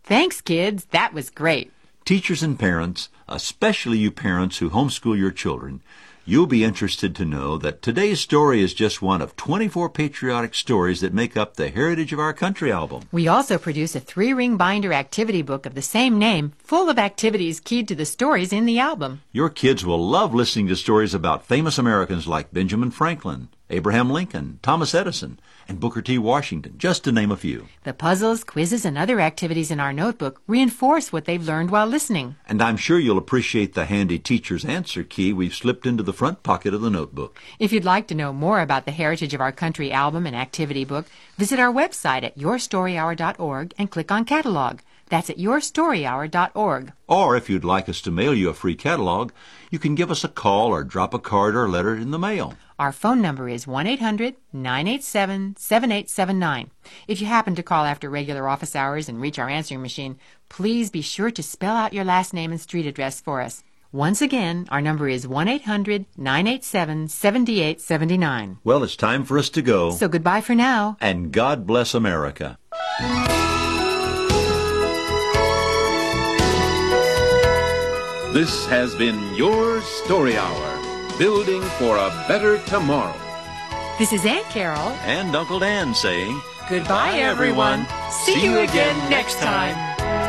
Thanks, kids. That was great. Teachers and parents, especially you parents who homeschool your children, you'll be interested to know that today's story is just one of 24 patriotic stories that make up the Heritage of Our Country album. We also produce a 3-ring binder activity book of the same name, full of activities keyed to the stories in the album. Your kids will love listening to stories about famous Americans like Benjamin Franklin, Abraham Lincoln, Thomas Edison, and Booker T. Washington, just to name a few. The puzzles, quizzes, and other activities in our notebook reinforce what they've learned while listening. And I'm sure you'll appreciate the handy teacher's answer key we've slipped into the front pocket of the notebook. If you'd like to know more about the Heritage of Our Country album and activity book, visit our website at yourstoryhour.org and click on Catalog. That's at yourstoryhour.org. Or if you'd like us to mail you a free catalog, you can give us a call or drop a card or letter in the mail. Our phone number is 1-800-987-7879. If you happen to call after regular office hours and reach our answering machine, please be sure to spell out your last name and street address for us. Once again, our number is 1-800-987-7879. Well, it's time for us to go. So goodbye for now. And God bless America. This has been Your Story Hour, building for a better tomorrow. This is Aunt Carol And Uncle Dan saying, goodbye, everyone. See you again next time.